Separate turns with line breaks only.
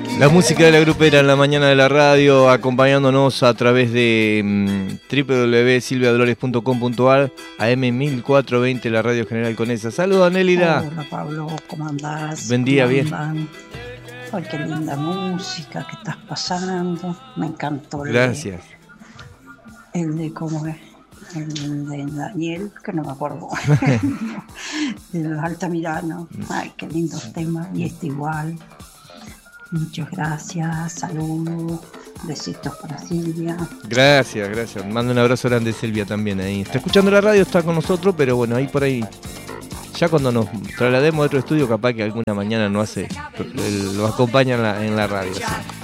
La música de la grupera en la mañana de la radio, acompañándonos a través de www.silviadolores.com.ar, AM1420, la radio General Conesa. Saludos, Nélida.
Hola, Pablo, ¿cómo andás?
Buen día, bien.
Ay, qué linda música que estás pasando. Me encantó.
Gracias.
El de cómo es. El de Daniel, que no me acuerdo. De los Altamirano. Ay, qué lindos temas. Y este igual. Muchas gracias. Saludos. Besitos para Silvia.
Gracias. Mando un abrazo grande a Silvia también ahí. Está escuchando la radio, está con nosotros, pero bueno, ahí por ahí. Ya cuando nos traslademos a otro estudio, capaz que alguna mañana lo acompaña en la radio. ¿Sí?